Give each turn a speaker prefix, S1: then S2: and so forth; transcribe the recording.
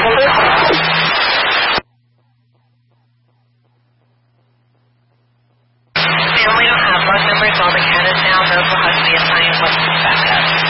S1: We only don't have phone numbers. All the candidates now, those will have to be assigned with backup.